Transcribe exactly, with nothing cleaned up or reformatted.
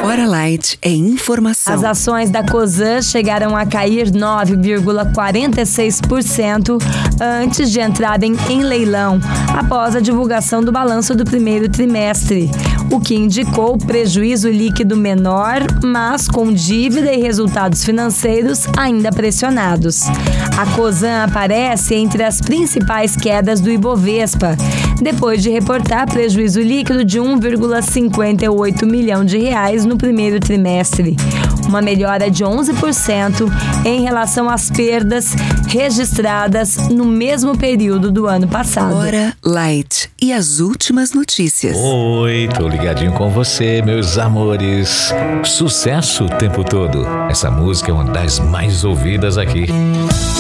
Hora Light é informação. As ações da Cosan chegaram a cair nove vírgula quarenta e seis por cento antes de entrarem em leilão, após a divulgação do balanço do primeiro trimestre, o que indicou prejuízo líquido menor, mas com dívida e resultados financeiros ainda pressionados. A Cosan aparece entre as principais quedas do Ibovespa, depois de reportar prejuízo líquido de um vírgula cinquenta e oito milhão de reais no primeiro trimestre, uma melhora de onze por cento em relação às perdas registradas no mesmo período do ano passado. Hora Light e as últimas notícias. Oi, tô ligadinho com você, meus amores. Sucesso o tempo todo. Essa música é uma das mais ouvidas aqui.